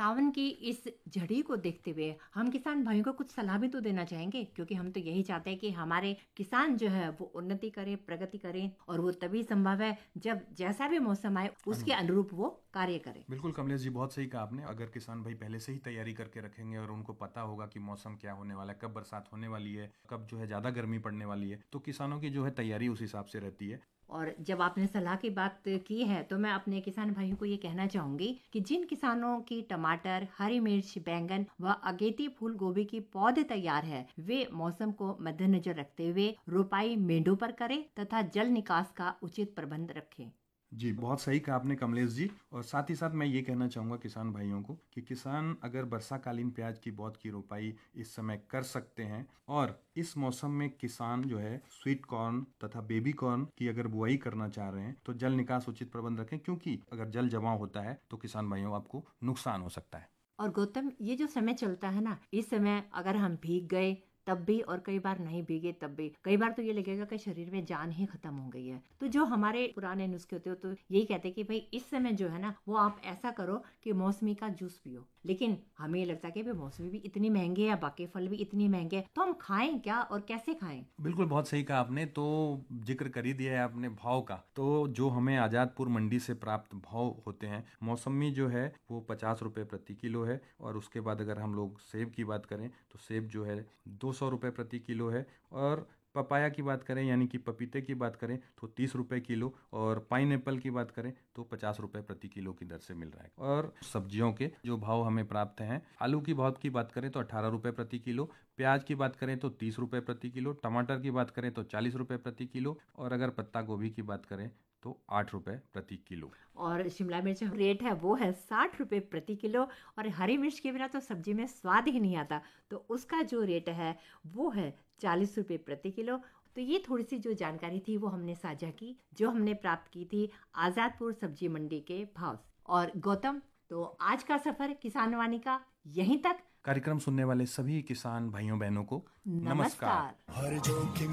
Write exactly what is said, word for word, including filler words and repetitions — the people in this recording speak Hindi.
सावन की इस झड़ी को देखते हुए हम किसान भाइयों को कुछ सलाह भी तो देना चाहेंगे, क्योंकि हम तो यही चाहते हैं कि हमारे किसान जो है वो उन्नति करें, प्रगति करें, और वो तभी संभव है जब जैसा भी मौसम आए उसके अनुरूप वो कार्य करें। बिल्कुल कमलेश जी, बहुत सही कहा आपने। अगर किसान भाई पहले से ही तैयारी करके रखेंगे और उनको पता होगा कि मौसम क्या होने वाला है, कब बरसात होने वाली है, कब जो है ज्यादा गर्मी पड़ने वाली है, तो किसानों की जो है तैयारी उस हिसाब से रहती है। और जब आपने सलाह की बात की है तो मैं अपने किसान भाइयों को ये कहना चाहूंगी कि जिन किसानों की टमाटर, हरी मिर्च, बैंगन व अगेती फूल गोभी की पौधे तैयार है, वे मौसम को मद्देनजर रखते हुए रोपाई मेंढों पर करें तथा जल निकास का उचित प्रबंध रखें। जी, बहुत सही कहा आपने कमलेश जी। और साथ ही साथ मैं ये कहना चाहूँगा किसान भाइयों को कि किसान अगर वर्षाकालीन प्याज की पौध की रोपाई इस समय कर सकते हैं, और इस मौसम में किसान जो है स्वीट कॉर्न तथा बेबी कॉर्न की अगर बुआई करना चाह रहे हैं तो जल निकास उचित प्रबंध रखें, क्योंकि अगर जल जमाव होता है तो किसान भाइयों आपको नुकसान हो सकता है। और गौतम, ये जो समय चलता है ना, इस समय अगर हम भीग गए तब भी, और कई बार नहीं भीगे तब भी, कई बार तो ये लगेगा कि शरीर में जान ही खत्म हो गई है। तो जो हमारे पुराने नुस्खे होते हो तो यही कहते हैं कि भाई इस समय जो है ना वो आप ऐसा करो कि मौसमी का जूस पियो। लेकिन हमें ये लगता है कि भाई मौसमी भी इतनी महंगे है, बाकी फल भी इतनी महंगे हैं, तो हम खाएं क्या और कैसे खाएं? बिल्कुल बहुत सही कहा आपने। तो जिक्र कर ही दिया है आपने भाव का, तो जो हमें आजादपुर मंडी से प्राप्त भाव होते हैं, मौसमी जो है वो पचास रुपए प्रति किलो है। और उसके बाद अगर हम लोग सेब की बात करें तो सेब जो है दो सौ रुपये प्रति किलो है। और पपाया की बात करें यानी कि पपीते की बात करें तो तीस रुपए किलो। और पाइन एप्पल की बात करें तो पचास रुपए प्रति किलो की दर से मिल रहा है। और सब्जियों के जो भाव हमें प्राप्त हैं, आलू की भाव की बात करें तो अठारह रुपए प्रति किलो, प्याज की बात करें तो तीस रुपए प्रति किलो, टमाटर की बात करें तो चालीस रुपए प्रति किलो, और अगर पत्ता गोभी की बात करें तो आठ रुपए प्रति किलो। और शिमला मिर्च रेट है वो है साठ रुपए प्रति किलो। और हरी मिर्च के बिना तो सब्जी में स्वाद ही नहीं आता, तो उसका जो रेट है वो है चालीस रुपए प्रति किलो। तो ये थोड़ी सी जो जानकारी थी वो हमने साझा की, जो हमने प्राप्त की थी आजादपुर सब्जी मंडी के भाव से। और गौतम, तो आज का सफर किसान वाणी का यहीं तक। कार्यक्रम सुनने वाले सभी किसान भाइयों बहनों को नमस्कार। नमस्कार। हर जोखिम